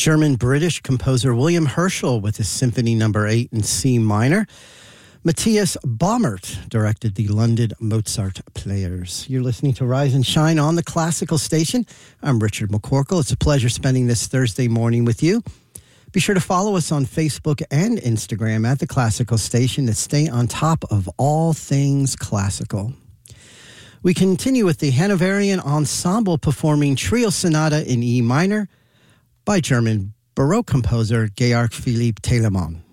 German-British composer William Herschel with his Symphony No. 8 in C minor. Matthias Baumert directed the London Mozart Players. You're listening to Rise and Shine on the Classical Station. I'm Richard McCorkle. It's a pleasure spending this Thursday morning with you. Be sure to follow us on Facebook and Instagram at The Classical Station to stay on top of all things classical. We continue with the Hanoverian Ensemble performing Trio Sonata in E minor by German Baroque composer Georg Philipp Telemann.